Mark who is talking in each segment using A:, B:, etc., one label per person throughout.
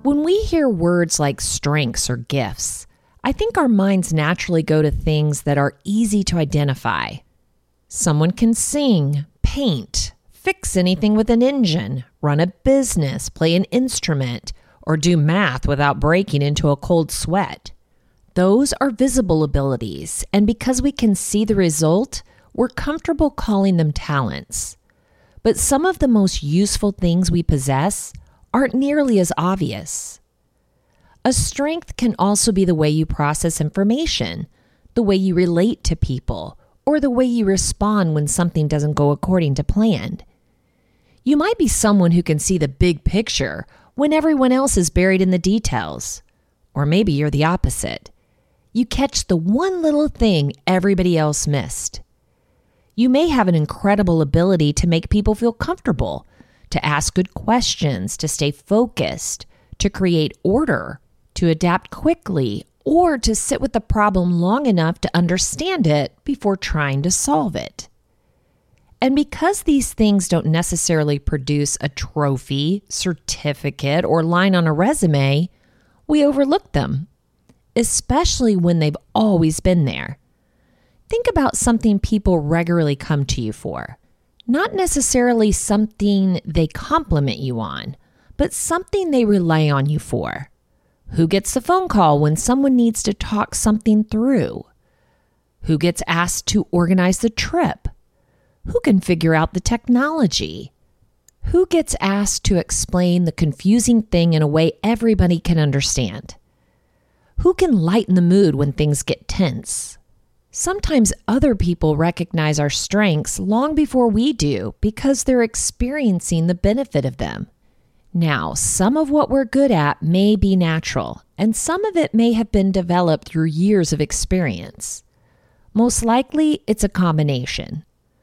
A: When we hear words like strengths or gifts, I think our minds naturally go to things that are easy to identify. Someone can sing, paint, fix anything with an engine, run a business, play an instrument, or do math without breaking into a cold sweat. Those are visible abilities, and because we can see the result, we're comfortable calling them talents. But some of the most useful things we possess aren't nearly as obvious. A strength can also be the way you process information, the way you relate to people, or the way you respond when something doesn't go according to plan. You might be someone who can see the big picture when everyone else is buried in the details. Or maybe you're the opposite. You catch the one little thing everybody else missed. You may have an incredible ability to make people feel comfortable, to ask good questions, to stay focused, to create order, to adapt quickly, or to sit with the problem long enough to understand it before trying to solve it. And because these things don't necessarily produce a trophy, certificate, or line on a resume, we overlook them, especially when they've always been there. Think about something people regularly come to you for. Not necessarily something they compliment you on, but something they rely on you for. Who gets the phone call when someone needs to talk something through? Who gets asked to organize the trip? Who can figure out the technology? Who gets asked to explain the confusing thing in a way everybody can understand? Who can lighten the mood when things get tense? Sometimes other people recognize our strengths long before we do because they're experiencing the benefit of them. Now, some of what we're good at may be natural, and some of it may have been developed through years of experience. Most likely, it's a combination.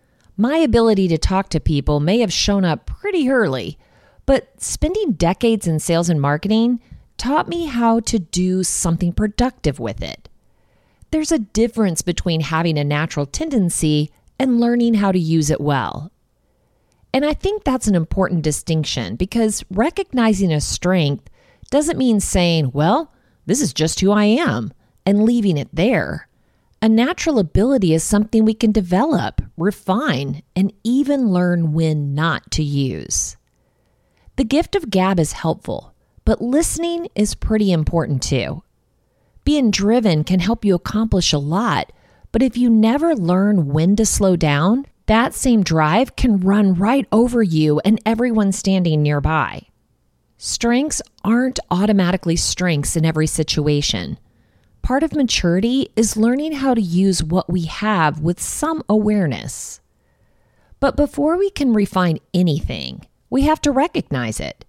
A: My ability to talk to people may have shown up pretty early, but spending decades in sales and marketing taught me how to do something productive with it. There's a difference between having a natural tendency and learning how to use it well. And I think that's an important distinction because recognizing a strength doesn't mean saying, well, this is just who I am, and leaving it there. A natural ability is something we can develop, refine, and even learn when not to use. The gift of gab is helpful, but listening is pretty important too. Being driven can help you accomplish a lot, but if you never learn when to slow down, that same drive can run right over you and everyone standing nearby. Strengths aren't automatically strengths in every situation. Part of maturity is learning how to use what we have with some awareness. But before we can refine anything, we have to recognize it.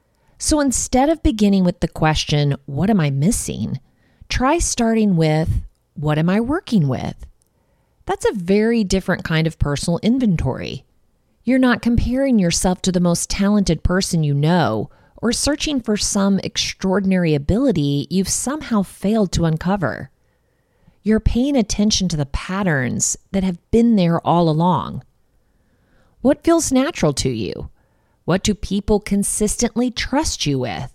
A: So instead of beginning with the question, what am I missing? Try starting with, what am I working with? That's a very different kind of personal inventory. You're not comparing yourself to the most talented person you know or searching for some extraordinary ability you've somehow failed to uncover. You're paying attention to the patterns that have been there all along. What feels natural to you? What do people consistently trust you with?